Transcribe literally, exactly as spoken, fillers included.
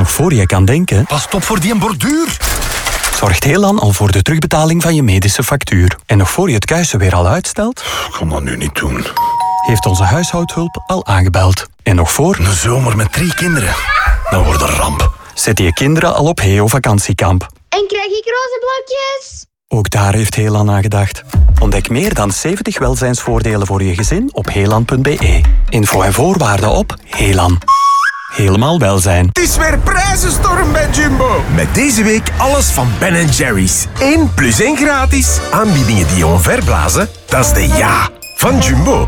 nog voor je kan denken, Pas op voor die borduur. zorgt Helan al voor de terugbetaling van je medische factuur. En nog voor je het kuisen weer al uitstelt, Ik kan dat nu niet doen. heeft onze huishoudhulp al aangebeld. En nog voor Een zomer met drie kinderen. Dat wordt een ramp. zet je kinderen al op Heo vakantiekamp. En krijg ik roze blokjes? Ook daar heeft Helan aan gedacht. Ontdek meer dan zeventig welzijnsvoordelen voor je gezin op helan punt b e. Info en voorwaarden op Helan. Helemaal welzijn. Het is weer prijzenstorm bij Jumbo. Met deze week alles van Ben Jerry's. één plus één gratis. Aanbiedingen die je omverblazen, dat is de ja van Jumbo.